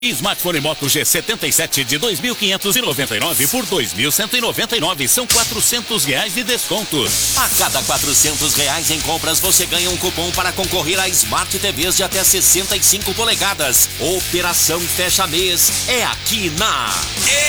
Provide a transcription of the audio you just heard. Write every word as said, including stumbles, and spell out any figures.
Smartphone Moto G setenta e sete de dois mil quinhentos e noventa e nove por dois mil cento e noventa e nove. São quatrocentos reais de desconto. A cada quatrocentos reais em compras você ganha um cupom para concorrer a Smart T Vs de até sessenta e cinco polegadas. Operação Fecha Mês é aqui na